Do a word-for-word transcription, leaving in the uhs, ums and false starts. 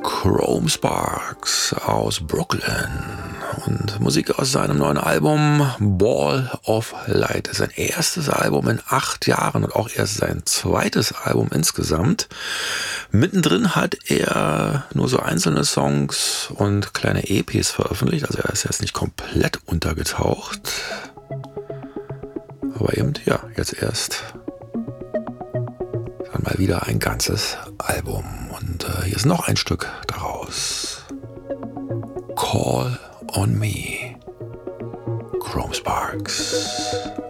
Chrome Sparks aus Brooklyn und Musik aus seinem neuen Album Ball of Light. Das ist sein erstes Album in acht Jahren und auch erst sein zweites Album insgesamt. Mittendrin hat er nur so einzelne Songs und kleine E Ps veröffentlicht, also er ist jetzt nicht komplett untergetaucht. Aber eben, ja, jetzt erst dann mal wieder ein ganzes Album. Und äh, hier ist noch ein Stück daraus. Call on Me. Chrome Sparks.